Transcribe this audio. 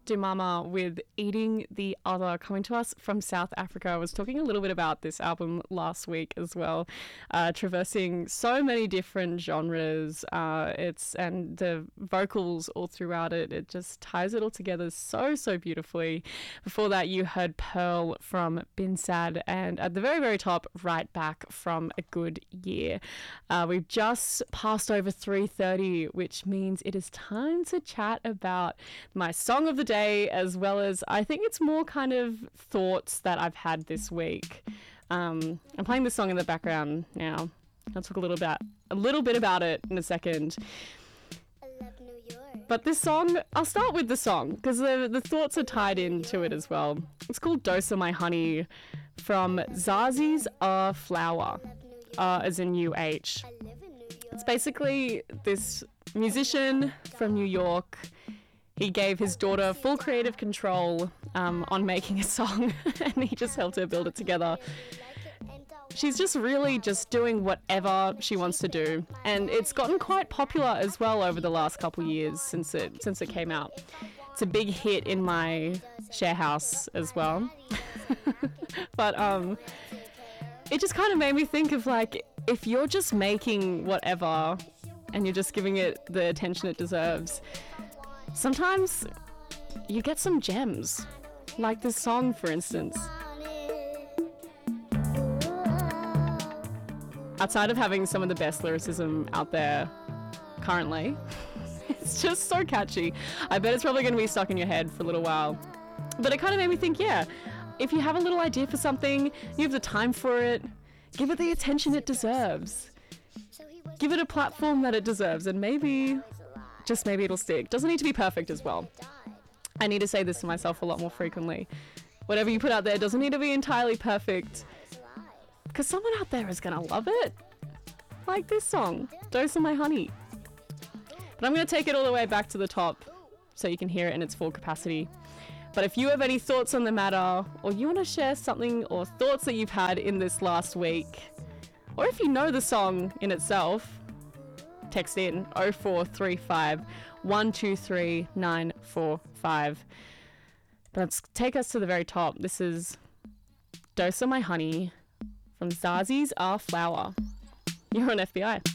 Dumama with Eating the Other, coming to us from South Africa. I was talking a little bit about this album last week as well, traversing so many different genres. And the vocals all throughout it just ties it all together so beautifully. Before that, you heard Pearl from Bin Sad, and at the very, very top, Right Back from A Good Year. We've just passed over 3:30, which means it is time to chat about my song of the day, as well as I think it's more kind of thoughts that I've had this week. I'm playing this song in the background now. I'll talk a little bit about it in a second. But this song, I'll start with the song because the thoughts are tied into it as well. It's called Dose of My Honey from Zazi's Flower, as in UH. It's basically this musician from New York. He gave his daughter full creative control on making a song, and he just helped her build it together. She's just really just doing whatever she wants to do, and it's gotten quite popular as well over the last couple of years since it came out. It's a big hit in my share house as well. But it just kind of made me think of, like, if you're just making whatever and you're just giving it the attention it deserves, sometimes you get some gems, like this song, for instance. Outside of having some of the best lyricism out there currently, it's just so catchy. I bet it's probably going to be stuck in your head for a little while. But it kind of made me think, yeah, if you have a little idea for something, you have the time for it, give it the attention it deserves. Give it a platform that it deserves, and maybe, just maybe it'll stick. Doesn't need to be perfect as well. I need to say this to myself a lot more frequently. Whatever you put out there doesn't need to be entirely perfect, because someone out there is going to love it. Like this song, Dose of My Honey. But I'm going to take it all the way back to the top so you can hear it in its full capacity. But if you have any thoughts on the matter, or you want to share something or thoughts that you've had in this last week, or if you know the song in itself, text in 0435 123 945. But let's take us to the very top. This is Dose of My Honey from Zazi's Flower. You're on FBI.